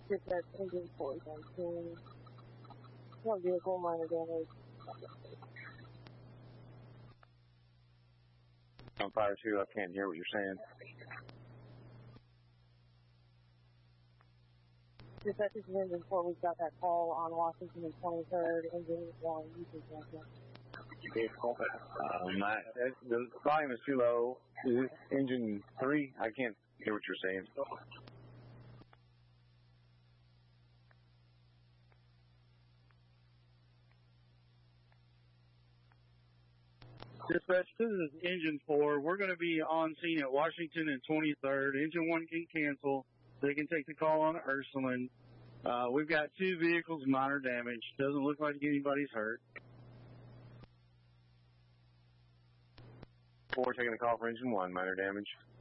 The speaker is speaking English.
Dispatch, engine 419. One vehicle, minor damage. On fire 2, I can't hear what you're saying. Dispatch, this is engine 4. We've got that call on Washington and 23rd. Engine 1, you can cancel. The volume is too low. Is this engine 3? I can't hear what you're saying. Dispatch, this is engine 4. We're going to be on scene at Washington and 23rd. Engine 1 can cancel. They can take the call on Ursuline. We've got 2 vehicles, minor damage. Doesn't look like anybody's hurt. 4 taking the call for engine 1, minor damage.